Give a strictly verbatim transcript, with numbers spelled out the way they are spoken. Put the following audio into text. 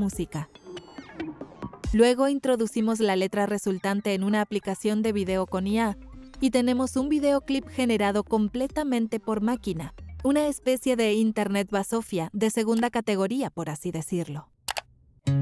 música. Luego introducimos la letra resultante en una aplicación de video con I A y tenemos un videoclip generado completamente por máquina, una especie de Internet Basofia de segunda categoría, por así decirlo.